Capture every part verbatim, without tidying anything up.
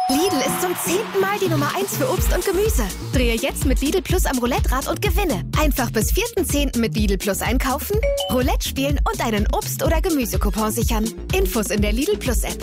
Lidl ist zum zehnten Mal die Nummer eins für Obst und Gemüse. Drehe jetzt mit Lidl Plus am Roulette-Rad und gewinne. Einfach bis vierten zehnten mit Lidl Plus einkaufen, Roulette spielen und einen Obst- oder Gemüsecoupon sichern. Infos in der Lidl Plus App.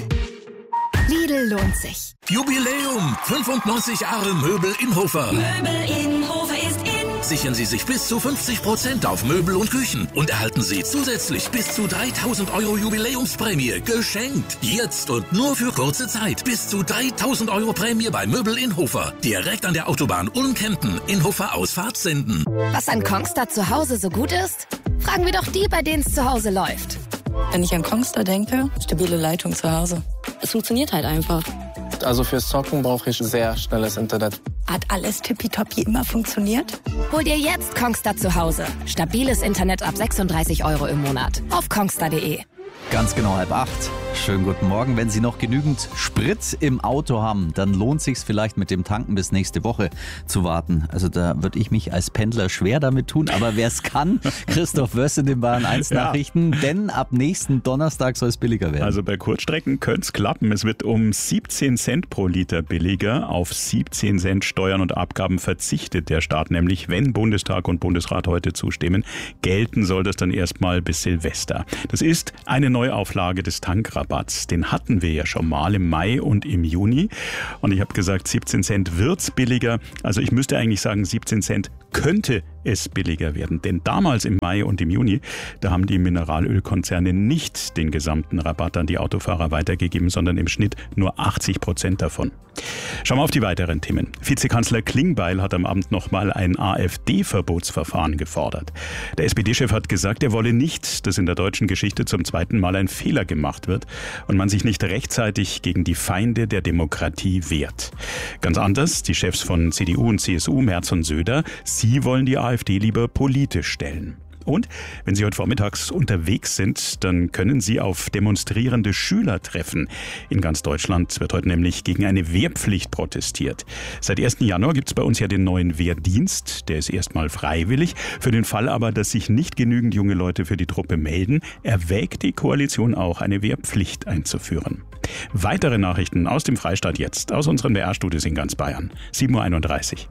Lidl lohnt sich. Jubiläum! fünfundneunzig Jahre Möbel Inhofer. Möbel Inhofer ist in. Sichern Sie sich bis zu fünfzig Prozent auf Möbel und Küchen und erhalten Sie zusätzlich bis zu dreitausend Euro Jubiläumsprämie geschenkt. Jetzt und nur für kurze Zeit. Bis zu dreitausend Euro Prämie bei Möbel Inhofer. Direkt an der Autobahn Ulm-Kempten. Inhofer Ausfahrt senden. Was an Kongstar zu Hause so gut ist? Fragen wir doch die, bei denen es zu Hause läuft. Wenn ich an Kongstar denke, stabile Leitung zu Hause. Es funktioniert halt einfach. Also fürs Zocken brauche ich sehr schnelles Internet. Hat alles tippitoppi immer funktioniert? Hol dir jetzt Kongstar zu Hause. Stabiles Internet ab sechsunddreißig Euro im Monat. Auf kongstar punkt de. Ganz genau halb acht. Schönen guten Morgen. Wenn Sie noch genügend Sprit im Auto haben, dann lohnt sich's vielleicht mit dem Tanken bis nächste Woche zu warten. Also da würde ich mich als Pendler schwer damit tun. Aber wer es kann, Christoph Wöss in den Bayern eins Nachrichten. Ja. Denn ab nächsten Donnerstag soll es billiger werden. Also bei Kurzstrecken könnte es klappen. Es wird um siebzehn Cent pro Liter billiger. Auf siebzehn Cent Steuern und Abgaben verzichtet der Staat nämlich, wenn Bundestag und Bundesrat heute zustimmen. Gelten soll das dann erstmal bis Silvester. Das ist eine Neuauflage des Tankrabatts. Den hatten wir ja schon mal im Mai und im Juni. Und ich habe gesagt, siebzehn Cent wird's billiger. Also ich müsste eigentlich sagen, siebzehn Cent könnte es billiger werden. Denn damals im Mai und im Juni, da haben die Mineralölkonzerne nicht den gesamten Rabatt an die Autofahrer weitergegeben, sondern im Schnitt nur achtzig Prozent davon. Schauen wir auf die weiteren Themen. Vizekanzler Klingbeil hat am Abend nochmal ein AfD-Verbotsverfahren gefordert. Der S P D-Chef hat gesagt, er wolle nicht, dass in der deutschen Geschichte zum zweiten Mal ein Fehler gemacht wird und man sich nicht rechtzeitig gegen die Feinde der Demokratie wehrt. Ganz anders die Chefs von C D U und C S U, Merz und Söder. Sie wollen die AfD lieber politisch stellen. Und wenn Sie heute vormittags unterwegs sind, dann können Sie auf demonstrierende Schüler treffen. In ganz Deutschland wird heute nämlich gegen eine Wehrpflicht protestiert. Seit ersten Januar gibt es bei uns ja den neuen Wehrdienst. Der ist erstmal freiwillig. Für den Fall aber, dass sich nicht genügend junge Leute für die Truppe melden, erwägt die Koalition auch, eine Wehrpflicht einzuführen. Weitere Nachrichten aus dem Freistaat jetzt, aus unseren B R-Studios in ganz Bayern. sieben Uhr einunddreißig.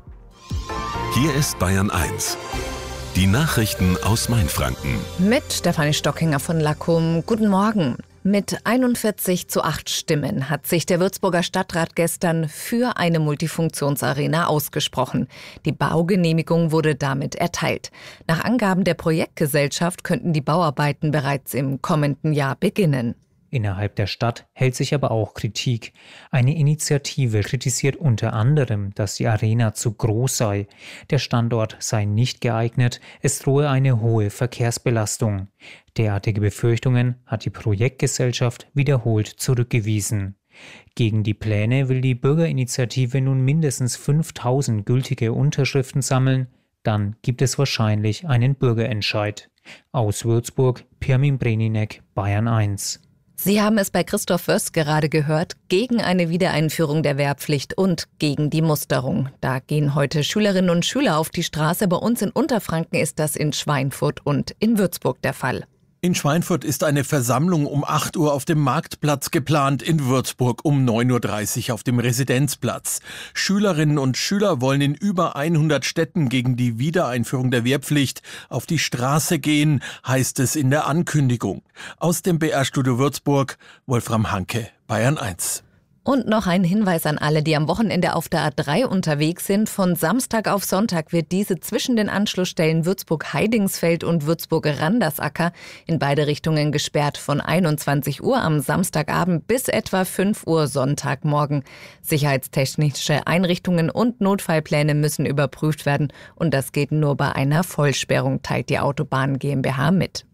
Hier ist Bayern eins. Die Nachrichten aus Mainfranken. Mit Stefanie Stockinger von Lackum. Guten Morgen. Mit einundvierzig zu acht Stimmen hat sich der Würzburger Stadtrat gestern für eine Multifunktionsarena ausgesprochen. Die Baugenehmigung wurde damit erteilt. Nach Angaben der Projektgesellschaft könnten die Bauarbeiten bereits im kommenden Jahr beginnen. Innerhalb der Stadt hält sich aber auch Kritik. Eine Initiative kritisiert unter anderem, dass die Arena zu groß sei. Der Standort sei nicht geeignet, es drohe eine hohe Verkehrsbelastung. Derartige Befürchtungen hat die Projektgesellschaft wiederholt zurückgewiesen. Gegen die Pläne will die Bürgerinitiative nun mindestens fünftausend gültige Unterschriften sammeln. Dann gibt es wahrscheinlich einen Bürgerentscheid. Aus Würzburg, Pirmin Breninek, Bayern eins. Sie haben es bei Christoph Wöss gerade gehört, gegen eine Wiedereinführung der Wehrpflicht und gegen die Musterung. Da gehen heute Schülerinnen und Schüler auf die Straße. Bei uns in Unterfranken ist das in Schweinfurt und in Würzburg der Fall. In Schweinfurt ist eine Versammlung um acht Uhr auf dem Marktplatz geplant, in Würzburg um neun Uhr dreißig auf dem Residenzplatz. Schülerinnen und Schüler wollen in über hundert Städten gegen die Wiedereinführung der Wehrpflicht auf die Straße gehen, heißt es in der Ankündigung. Aus dem B R-Studio Würzburg, Wolfram Hanke, Bayern eins. Und noch ein Hinweis an alle, die am Wochenende auf der A drei unterwegs sind. Von Samstag auf Sonntag wird diese zwischen den Anschlussstellen Würzburg-Heidingsfeld und Würzburg-Randersacker in beide Richtungen gesperrt. Von einundzwanzig Uhr am Samstagabend bis etwa fünf Uhr Sonntagmorgen. Sicherheitstechnische Einrichtungen und Notfallpläne müssen überprüft werden. Und das geht nur bei einer Vollsperrung, teilt die Autobahn GmbH mit.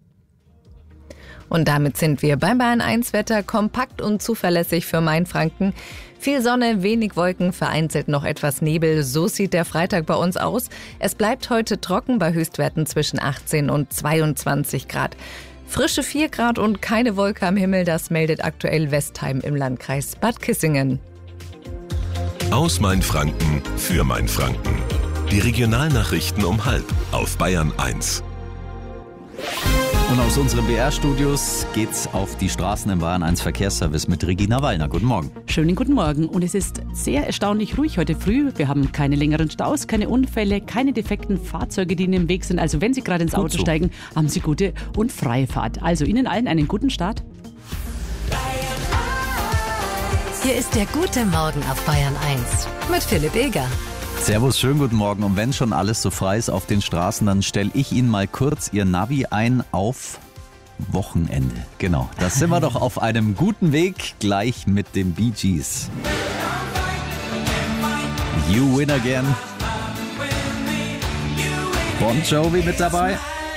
Und damit sind wir beim Bayern eins Wetter, kompakt und zuverlässig für Mainfranken. Viel Sonne, wenig Wolken, vereinzelt noch etwas Nebel. So sieht der Freitag bei uns aus. Es bleibt heute trocken bei Höchstwerten zwischen achtzehn und zweiundzwanzig Grad. Frische vier Grad und keine Wolke am Himmel, das meldet aktuell Westheim im Landkreis Bad Kissingen. Aus Mainfranken für Mainfranken. Die Regionalnachrichten um halb auf Bayern eins. Und aus unseren B R-Studios geht's auf die Straßen im Bayern eins Verkehrsservice mit Regina Wallner. Guten Morgen. Schönen guten Morgen. Und es ist sehr erstaunlich ruhig heute früh. Wir haben keine längeren Staus, keine Unfälle, keine defekten Fahrzeuge, die Ihnen im Weg sind. Also wenn Sie gerade ins Gut Auto so. steigen, haben Sie gute und freie Fahrt. Also Ihnen allen einen guten Start. Hier ist der gute Morgen auf Bayern eins mit Philipp Eger. Servus, schönen guten Morgen. Und wenn schon alles so frei ist auf den Straßen, dann stelle ich Ihnen mal kurz Ihr Navi ein auf Wochenende. Genau, da sind wir doch auf einem guten Weg, gleich mit den Bee Gees. You Win Again. Bon Jovi mit dabei.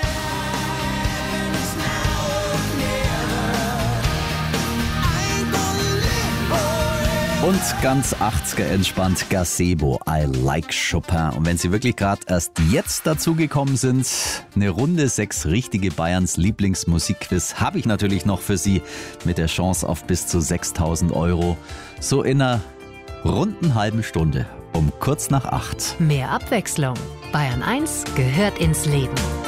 Und ganz achtziger entspannt Gazebo, I Like Chopin. Und wenn Sie wirklich gerade erst jetzt dazugekommen sind, eine Runde sechs richtige Bayerns Lieblingsmusikquiz habe ich natürlich noch für Sie mit der Chance auf bis zu sechstausend Euro. So in einer runden halben Stunde um kurz nach acht. Mehr Abwechslung. Bayern eins gehört ins Leben.